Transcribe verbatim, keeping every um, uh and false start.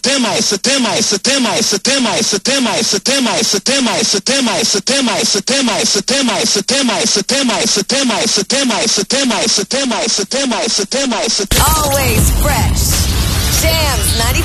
tema, esse tema, esse tema, esse tema, esse tema, esse tema, esse tema, esse tema, esse tema, esse tema, esse tema, esse tema, esse tema, esse tema, esse tema, esse tema, esse tema, esse tema, esse tema, esse tema. Always fresh. Jams ninety.